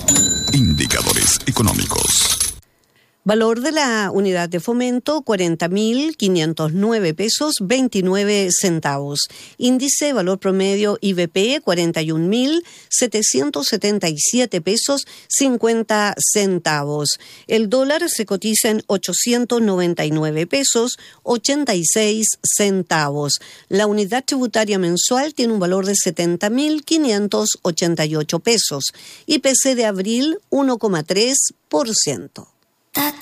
Indicadores económicos. Valor de la unidad de fomento, 40.509 pesos 29 centavos. Índice valor promedio IVP, 41.777 pesos 50 centavos. El dólar se cotiza en 899 pesos 86 centavos. La unidad tributaria mensual tiene un valor de 70.588 pesos. IPC de abril, 1,3%.